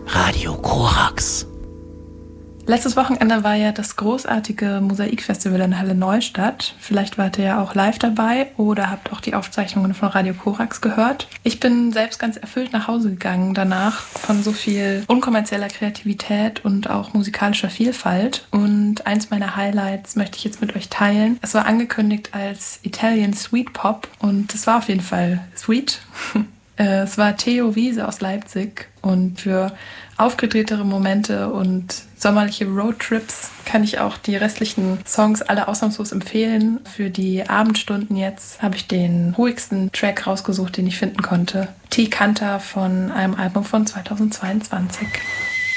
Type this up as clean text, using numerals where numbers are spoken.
Radio Korax. Letztes Wochenende war ja das großartige Mosaikfestival in Halle Neustadt. Vielleicht wart ihr ja auch live dabei oder habt auch die Aufzeichnungen von Radio Korax gehört. Ich bin selbst ganz erfüllt nach Hause gegangen danach von so viel unkommerzieller Kreativität und auch musikalischer Vielfalt. Und eins meiner Highlights möchte ich jetzt mit euch teilen. Es war angekündigt als Italian Sweet Pop und es war auf jeden Fall sweet. Es war Theo Wiese aus Leipzig und für aufgedrehtere Momente und sommerliche Roadtrips kann ich auch die restlichen Songs alle ausnahmslos empfehlen. Für die Abendstunden jetzt habe ich den ruhigsten Track rausgesucht, den ich finden konnte. T. Canta von einem Album von 2022.